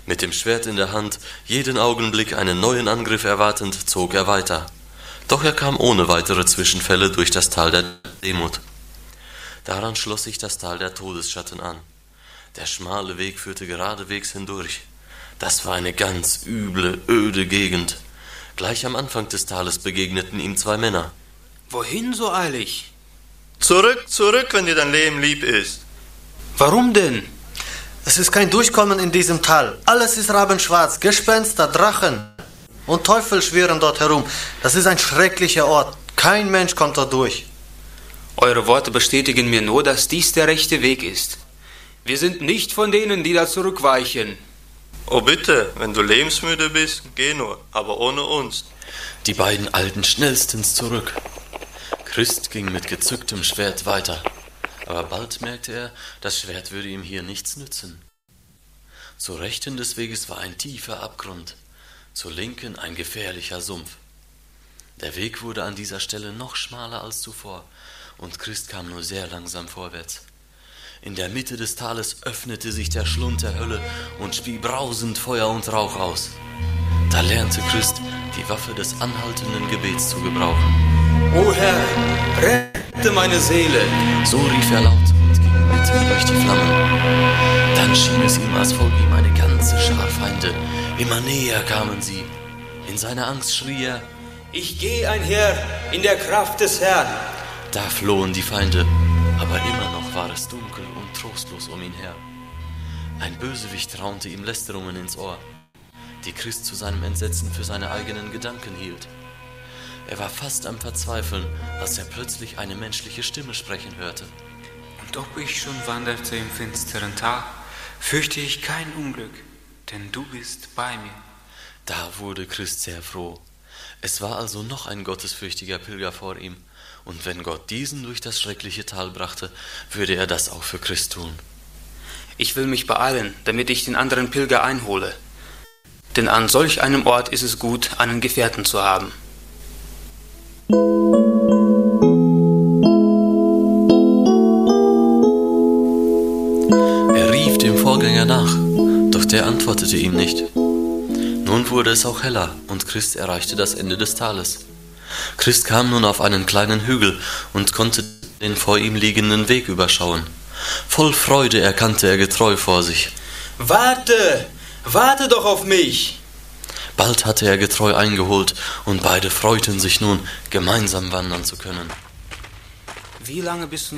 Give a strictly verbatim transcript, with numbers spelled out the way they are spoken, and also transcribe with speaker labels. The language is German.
Speaker 1: Mit dem Schwert in der Hand, jeden Augenblick einen neuen Angriff erwartend, zog er weiter. Doch er kam ohne weitere Zwischenfälle durch das Tal der Demut. Daran schloss sich das Tal der Todesschatten an. Der schmale Weg führte geradewegs hindurch. Das war eine ganz üble, öde Gegend. Gleich am Anfang des Tales begegneten ihm zwei Männer.
Speaker 2: Wohin so eilig?
Speaker 3: Zurück, zurück, wenn dir dein Leben lieb ist.
Speaker 2: Warum denn?
Speaker 4: Es ist kein Durchkommen in diesem Tal. Alles ist rabenschwarz. Gespenster, Drachen und Teufel schwirren dort herum. Das ist ein schrecklicher Ort. Kein Mensch kommt dort durch.
Speaker 2: Eure Worte bestätigen mir nur, dass dies der rechte Weg ist. Wir sind nicht von denen, die da zurückweichen.
Speaker 3: Oh bitte, wenn du lebensmüde bist, geh nur, aber ohne uns.
Speaker 1: Die beiden eilten schnellstens zurück. Christ ging mit gezücktem Schwert weiter, aber bald merkte er, das Schwert würde ihm hier nichts nützen. Zur Rechten des Weges war ein tiefer Abgrund, zur Linken ein gefährlicher Sumpf. Der Weg wurde an dieser Stelle noch schmaler als zuvor, und Christ kam nur sehr langsam vorwärts. In der Mitte des Tales öffnete sich der Schlund der Hölle und spie brausend Feuer und Rauch aus. Da lernte Christ, die Waffe des anhaltenden Gebets zu gebrauchen.
Speaker 2: O Herr, rette meine Seele!
Speaker 1: So rief er laut und ging mitten durch die Flammen. Dann schien es ihm, als folge ihm eine ganze Schar Feinde. Immer näher kamen sie. In seiner Angst schrie er:
Speaker 2: Ich gehe einher in der Kraft des Herrn.
Speaker 1: Da flohen die Feinde, aber immer noch war es dunkel und trostlos um ihn her. Ein Bösewicht raunte ihm Lästerungen ins Ohr, die Christ zu seinem Entsetzen für seine eigenen Gedanken hielt. Er war fast am Verzweifeln, als er plötzlich eine menschliche Stimme sprechen hörte.
Speaker 5: Und ob ich schon wanderte im finsteren Tal, fürchte ich kein Unglück, denn du bist bei mir.
Speaker 1: Da wurde Christ sehr froh. Es war also noch ein gottesfürchtiger Pilger vor ihm, und wenn Gott diesen durch das schreckliche Tal brachte, würde er das auch für Christ tun.
Speaker 2: Ich will mich beeilen, damit ich den anderen Pilger einhole. Denn an solch einem Ort ist es gut, einen Gefährten zu haben.
Speaker 1: Er rief dem Vorgänger nach, doch der antwortete ihm nicht. Nun wurde es auch heller, und Christ erreichte das Ende des Tales. Christ kam nun auf einen kleinen Hügel und konnte den vor ihm liegenden Weg überschauen. Voll Freude erkannte er getreu vor sich.
Speaker 2: Warte! Warte doch auf mich!
Speaker 1: Bald hatte er getreu eingeholt, und beide freuten sich nun, gemeinsam wandern zu können.
Speaker 2: Wie lange bist du